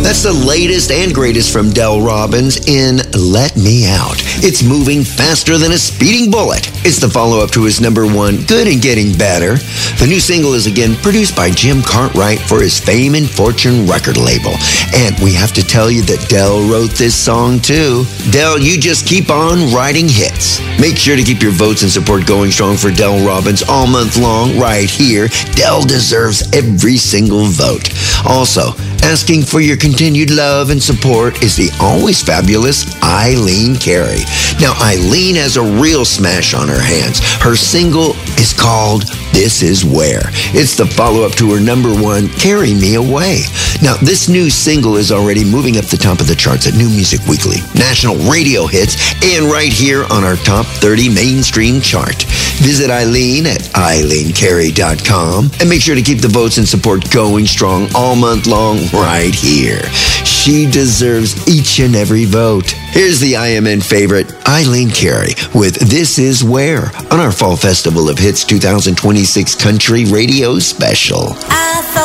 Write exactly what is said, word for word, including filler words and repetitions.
That's the latest and greatest from Del Robbins in Let Me Out. It's moving faster than a speeding bullet. It's the follow-up to his number one, Good and Getting Better. The new single is again produced by Jim Cartwright for his Fame and Fortune record label. And we have to tell you that Del wrote this song too. Del, you just keep on writing hits. Make sure to keep your votes and support going strong for Del Robbins all month long right here. Del deserves every single vote. Also, asking for your continued love and support is the always fabulous Eileen Carey. Now, Eileen has a real smash on her hands. Her single is called This Is Where. It's the follow-up to her number one, Carry Me Away. Now, this new single is already moving up the top of the charts at New Music Weekly, national radio hits, and right here on our top thirty mainstream chart. Visit Eileen at eileen carey dot com and make sure to keep the votes and support going strong all month long right here. She deserves each and every vote. Here's the I M N favorite, Eileen Carey, with This Is Where on our Fall Festival of Hits twenty twenty-six Country Radio Special. I thought